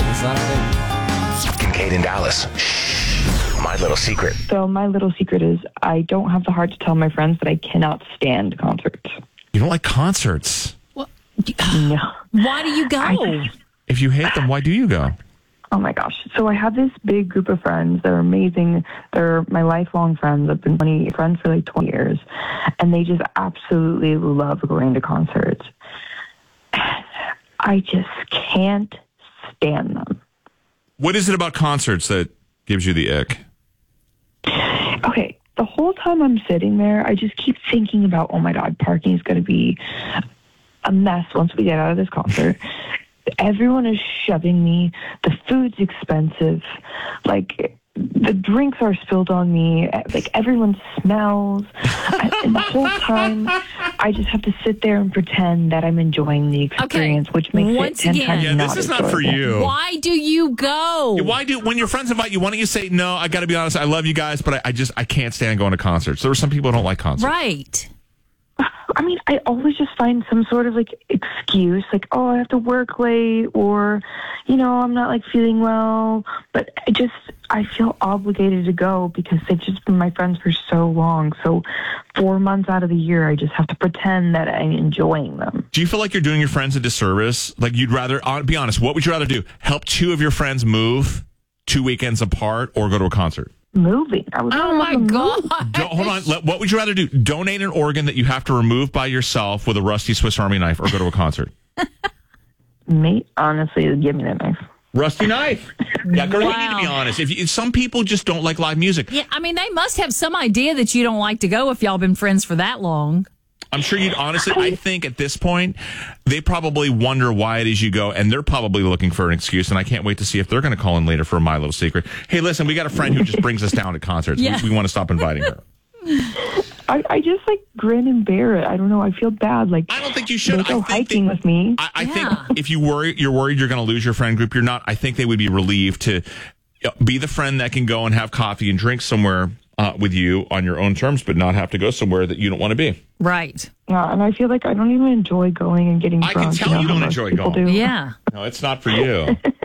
it's not a big deal. Kincaid and Dallas. Shh. My little secret. So my little secret is I don't have the heart to tell my friends that I cannot stand concerts. You don't like concerts? No. Why do you go? If you hate them, why do you go? Oh my gosh. So I have this big group of friends. They're amazing. They're my lifelong friends. I've been friends for like 20 years. And they just absolutely love going to concerts. I just can't stand them. What is it about concerts that gives you the ick? Okay. The whole time I'm sitting there, I just keep thinking about, oh my God, parking is going to be a mess once we get out of this concert. Everyone is shoving me. The food's expensive. Like, the drinks are spilled on me. Like, everyone smells. And the whole time, I just have to sit there and pretend that I'm enjoying the experience, which makes Once it 10 again, times Yeah, this is not for enjoyable. you. Why do you go? When your friends invite you, why don't you say, no, I got to be honest, I love you guys, but I can't stand going to concerts. There are some people who don't like concerts. Right. I mean, I always just find some sort of, like, excuse, like, oh, I have to work late, or, I'm not, like, feeling well. But I feel obligated to go because they've just been my friends for so long. So 4 months out of the year, I just have to pretend that I'm enjoying them. Do you feel like you're doing your friends a disservice? Like, you'd rather, be honest, what would you rather do? Help two of your friends move 2 weekends apart or go to a concert? Moving. Oh, my God. Hold on. What would you rather do? Donate an organ that you have to remove by yourself with a rusty Swiss Army knife or go to a concert? Mate, honestly, give me that knife. Rusty knife. Yeah, girl, you need to Wow. be honest. If some people just don't like live music. Yeah, I mean, they must have some idea that you don't like to go if y'all been friends for that long. I'm sure you'd honestly, I think at this point, they probably wonder why it is you go, and they're probably looking for an excuse, and I can't wait to see if they're going to call in later for My Little Secret. Hey, listen, we got a friend who just brings us down to concerts. Yeah. We want to stop inviting her. I just, like, grin and bear it. I don't know. I feel bad. Like, I don't think you should. They go hiking with me. I think if you're worried you're going to lose your friend group, you're not. I think they would be relieved to be the friend that can go and have coffee and drink somewhere with you on your own terms, but not have to go somewhere that you don't want to be. Right. Yeah, and I feel like I don't even enjoy going and getting I drunk. can tell you how don't most enjoy people going. do. Yeah. No, it's not for you.